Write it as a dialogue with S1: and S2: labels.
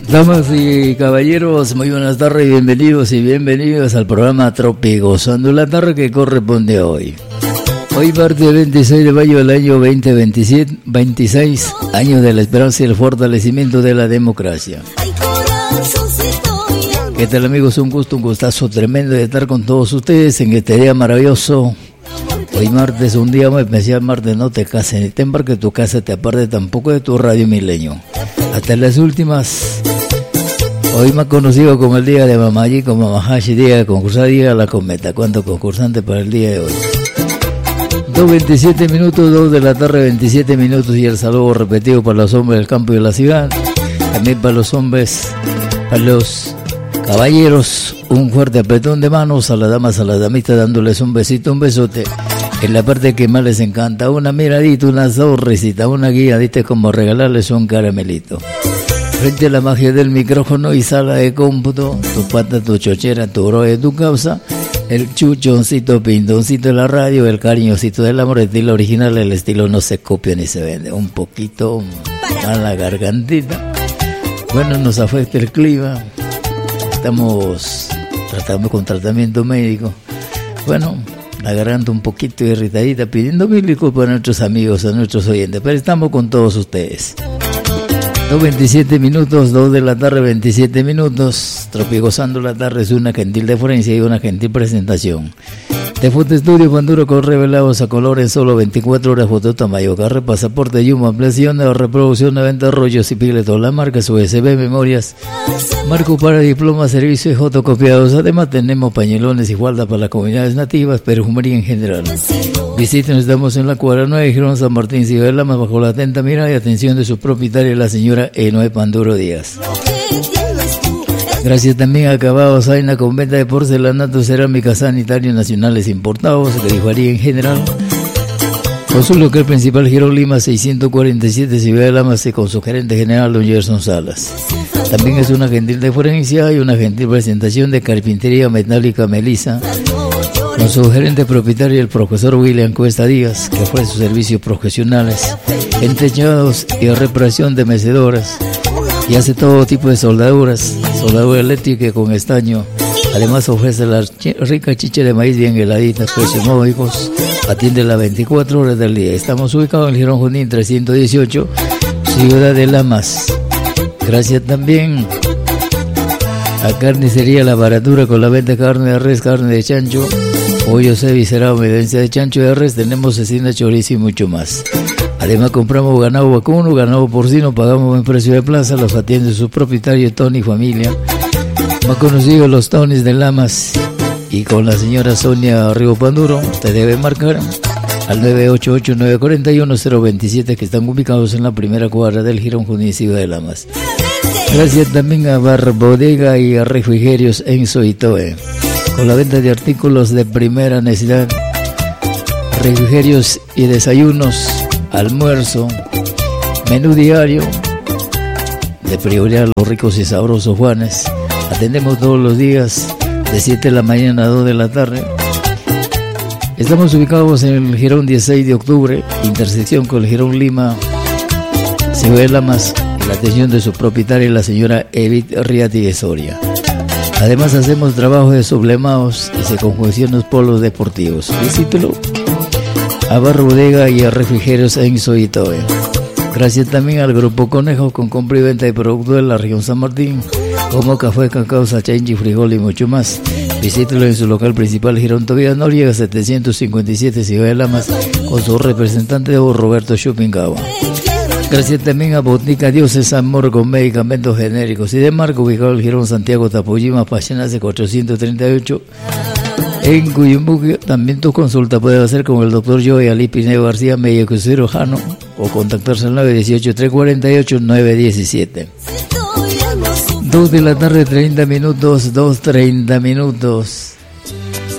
S1: Damas y caballeros, muy buenas tardes, bienvenidos al programa Tropigozando la tarde que corresponde hoy. Hoy martes 26 de mayo del año 2026, año de la esperanza y el fortalecimiento de la democracia. ¿Qué tal, amigos? Un gustazo tremendo de estar con todos ustedes en este día maravilloso. Hoy martes, un día muy especial. Martes, no te cases ni te embarques, tu casa te aparte tampoco de tu Radio Milenio. Hasta las últimas. Hoy más conocido como el día de Mamaji, como Mamahashi, día de concursar, día de la cometa. ¿Cuántos concursantes para el día de hoy? 2:27 minutos, 2 de la tarde, 27 minutos, y el saludo repetido para los hombres del campo y de la ciudad. También para los hombres, para los caballeros, un fuerte apretón de manos. A las damas, a las damitas, dándoles un besito, un besote. En la parte que más les encanta, una miradita, una sonrisita, una guía, ¿viste? Como regalarles un caramelito. Frente a la magia del micrófono y sala de cómputo, tu pata, tu chochera, tu broje, tu causa, el chuchoncito, pintoncito de la radio, el cariñosito del amor, el estilo original, el estilo no se copia ni se vende. Un poquito a la gargantita. Bueno, nos afecta el clima, estamos tratando con tratamiento médico. Bueno, la garganta un poquito irritadita, pidiendo mil disculpas a nuestros amigos, a nuestros oyentes, pero estamos con todos ustedes. 2:27 minutos, 2 de la tarde, 27 minutos. Tropigozando la tarde es una gentil deferencia y una gentil presentación. De Foto Estudio Panduro con revelados a color en solo 24 horas. Foto tamaño, carre, pasaporte, Yuma, ampliación de reproducción de venta, rollos y piles, todas las marcas, USB, memorias, marco para diplomas, servicios y fotocopiados. Además tenemos pañuelones y faldas para las comunidades nativas, perfumería en general. Visítenos, estamos en la cuadra 9, Girón San Martín, Ciudad de Lamas, bajo la atenta mirada y atención de su propietaria, la señora Enoe Panduro Díaz. Gracias también a Acabados Aina, con venta de porcelanato, cerámica, sanitarios nacionales importados, grifería en general. Con su local principal, Girón Lima 647, Ciudad de Lamas, con su gerente general, don Gerson Salas. También es una gentil deferencia y una gentil presentación de carpintería metálica Melissa, con su gerente propietario, el profesor William Cuesta Díaz, que ofrece sus servicios profesionales en techados y reparación de mecedoras, y hace todo tipo de soldaduras, soldadura eléctrica con estaño. Además ofrece la rica chicha de maíz bien heladita, precios módicos, atiende las 24 horas del día. Estamos ubicados en el Girón Junín 318, Ciudad de Lamas. Gracias también a Carnicería La Baratura, con la venta de carne de res, carne de chancho, pollo viscerado, medencia de chancho de res, tenemos cecina, chorizo y mucho más. Además compramos ganado vacuno, ganado porcino, pagamos en precio de plaza, los atiende su propietario Tony Familia, más conocido los Tonys de Lamas. Y con la señora Sonia Río Panduro, te debe marcar al 988-941-027, que están ubicados en la primera cuadra del Girón Junín, Ciudad de Lamas. Gracias también a Bar Bodega y a Refrigerios Enzo y Toe, con la venta de artículos de primera necesidad, refrigerios y desayunos, almuerzo, menú diario, de prioridad los ricos y sabrosos Juanes. Atendemos todos los días de 7 de la mañana a 2 de la tarde. Estamos ubicados en el Girón 16 de octubre, intersección con el Girón Lima, Ciudad de Lamas, en la atención de su propietaria, la señora Edith Riati de Soria. Además hacemos trabajo de sublemados y se confeccionan polos deportivos. Visítelo a Bar Bodega y a Refrigerios Enzo y Toe. Gracias también al Grupo Conejo, con compra y venta de productos de la región San Martín, como café, cacao, sachenchi, frijol y mucho más. Visítelo en su local principal, Girón Tobías Noriega 757, Ciudad de Lamas, con su representante Roberto Chupingaba. Gracias también a Botica Dioses Amor, con medicamentos genéricos y de marca, ubicado en el Girón Santiago Tapuyima, Pachanace 438. En Cuyumbuque. También tu consulta puede hacer con el doctor Joey Ali Pineo García, médico cirujano, o contactarse al 918-348-917. 2 de la tarde, 30 minutos, 2:30 minutos.